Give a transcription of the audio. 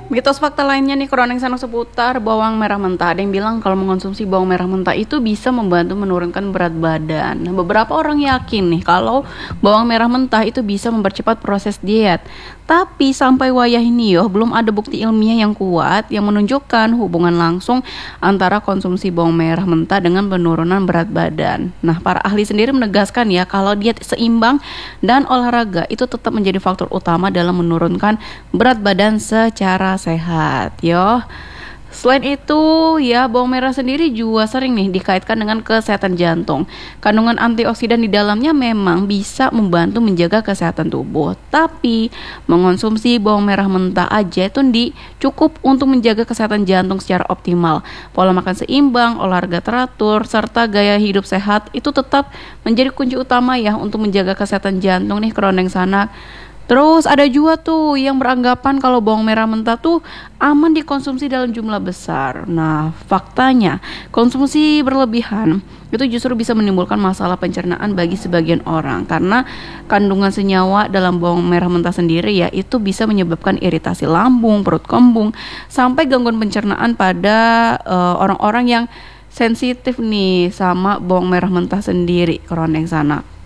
Mitos fakta lainnya nih Kroneng Sanak seputar bawang merah mentah. Ada yang bilang kalau mengonsumsi bawang merah mentah itu bisa membantu menurunkan berat badan. Nah, beberapa orang yakin nih kalau bawang merah mentah itu bisa mempercepat proses diet. Tapi sampai wayah ini belum ada bukti ilmiah yang kuat yang menunjukkan hubungan langsung antara konsumsi bawang merah mentah dengan penurunan berat badan. Nah, para ahli sendiri menegaskan ya kalau diet seimbang dan olahraga itu tetap menjadi faktor utama dalam menurunkan berat badan secara sehat yo. Selain itu ya, bawang merah sendiri juga sering nih dikaitkan dengan kesehatan jantung. Kandungan antioksidan di dalamnya memang bisa membantu menjaga kesehatan tubuh. Tapi mengonsumsi bawang merah mentah aja itu cukup untuk menjaga kesehatan jantung secara optimal. Pola makan seimbang, olahraga teratur, serta gaya hidup sehat itu tetap menjadi kunci utama ya untuk menjaga kesehatan jantung nih Kroneng Sanak. Terus ada juga tuh yang beranggapan kalau bawang merah mentah tuh aman dikonsumsi dalam jumlah besar. Nah, faktanya konsumsi berlebihan itu justru bisa menimbulkan masalah pencernaan bagi sebagian orang karena kandungan senyawa dalam bawang merah mentah sendiri ya itu bisa menyebabkan iritasi lambung, perut kembung, sampai gangguan pencernaan pada orang-orang yang sensitif nih sama bawang merah mentah sendiri, Kroneng Sanak.